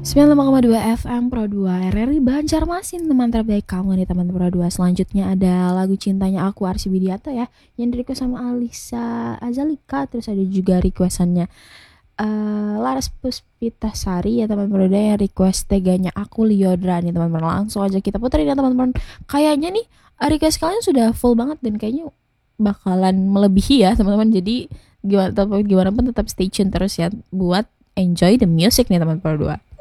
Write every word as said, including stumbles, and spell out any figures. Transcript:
sembilan puluh lima koma dua F M Pro dua R R I Banjarmasin, teman terbaik kamu nih teman Pro dua. Selanjutnya ada lagu Cintanya Aku Arsy Widianto ya, yang di request sama Alisa Azalika. Terus ada juga requestannya uh, Laras Puspitasari ya teman Pro dua, yang request Teganya Aku Liodra nih teman-teman. Langsung aja kita puterin ya teman-teman. Kayaknya nih request kalian sudah full banget dan kayaknya bakalan melebihi ya teman-teman. Jadi gimana, gimana pun tetap stay tune terus ya buat enjoy the music nih teman Pro dua.